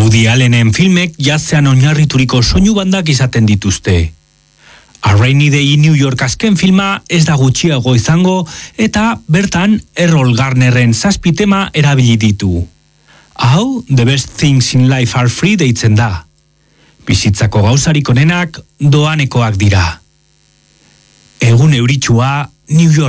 Woody Allenen filmek jazzean oinarrituriko soinu bandak izaten dituzte. A Rainy Day in New York azken filma ez da gutxiago izango eta bertan Errol Garnerren 7 tema erabili ditu. Hau, The Best Things in Life Are Free deitzen da. Bizitzako gauzarik onenak doanekoak dira. Egun euritsua New York